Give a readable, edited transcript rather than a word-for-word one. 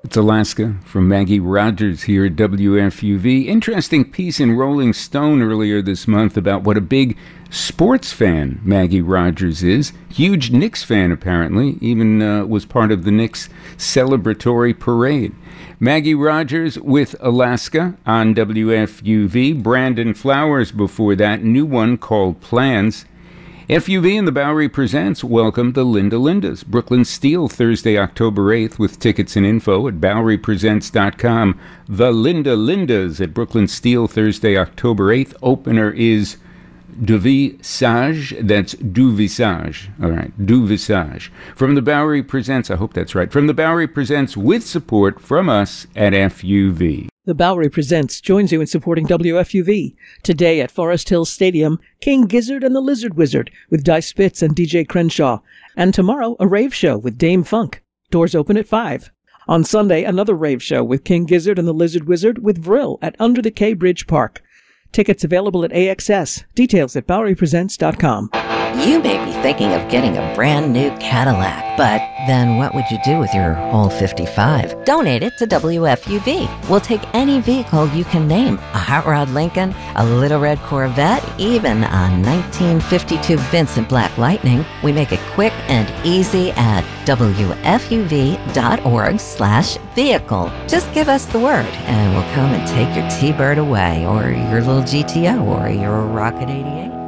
It's Alaska from Maggie Rogers here at WFUV. Interesting piece in Rolling Stone earlier this month about what a big sports fan Maggie Rogers is. Huge Knicks fan, apparently. Even was part of the Knicks celebratory parade. Maggie Rogers with Alaska on WFUV. Brandon Flowers before that. New one called Plans. FUV and the Bowery presents Welcome the Linda Lindas. Brooklyn Steel, Thursday, October 8th, with tickets and info at BoweryPresents.com. The Linda Lindas at Brooklyn Steel, Thursday, October 8th. Opener is Du Visage. That's Du Visage. All right, Du Visage. From the Bowery Presents, I hope that's right. From the Bowery Presents with support from us at FUV. The Bowery Presents joins you in supporting WFUV. Today at Forest Hill Stadium, King Gizzard and the Lizard Wizard with Dice Spitz and DJ Crenshaw. And tomorrow, a rave show with Dame Funk. Doors open at 5. On Sunday, another rave show with King Gizzard and the Lizard Wizard with Vril at Under the K Bridge Park. Tickets available at AXS. Details at BoweryPresents.com. You may be thinking of getting a brand new Cadillac, but then what would you do with your old 55? Donate it to WFUV. We'll take any vehicle you can name. A Hot Rod Lincoln, a Little Red Corvette, even a 1952 Vincent Black Lightning. We make it quick and easy at WFUV.org/vehicle. Just give us the word and we'll come and take your T-Bird away, or your little GTO, or your Rocket 88.